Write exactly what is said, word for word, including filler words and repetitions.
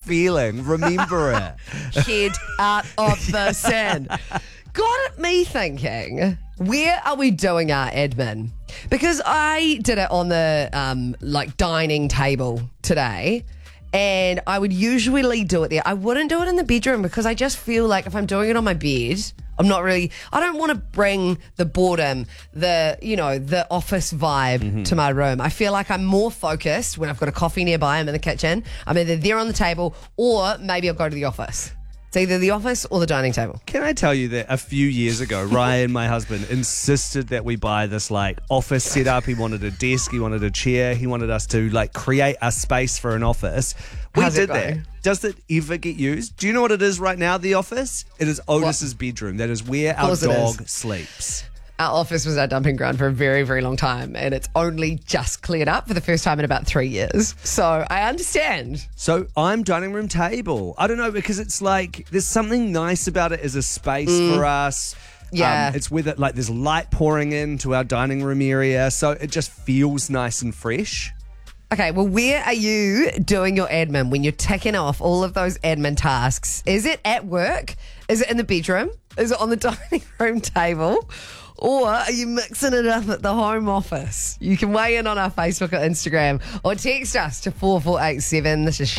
feeling. Remember it. Head out of the sand. Got me thinking, where are we doing our admin? Because I did it on the um, like dining table today, and I would usually do it there. I wouldn't do it in the bedroom because I just feel like if I'm doing it on my bed, I'm not really, I don't want to bring the boredom, the, you know, the office vibe mm-hmm. to my room. I feel like I'm more focused when I've got a coffee nearby, I'm in the kitchen, I'm either there on the table or maybe I'll go to the office. It's either the office or the dining table. Can I tell you that a few years ago, Ryan, my husband, insisted that we buy this like office setup. He wanted a desk, he wanted a chair, he wanted us to like create a space for an office. We How's did it that. going? Does it ever get used? Do you know what it is right now, the office? It is Otis's bedroom. That is where our dog sleeps. Our office was our dumping ground for a very, very long time, and it's only just cleared up for the first time in about three years. So I understand. So I'm dining room table. I don't know, because it's like there's something nice about it as a space mm. for us. Yeah. Um, it's with it like there's light pouring into our dining room area, so it just feels nice and fresh. Okay, well, where are you doing your admin when you're ticking off all of those admin tasks? Is it at work? Is it in the bedroom? Is it on the dining room table? Or are you mixing it up at the home office? You can weigh in on our Facebook or Instagram or text us to four four eight seven. This is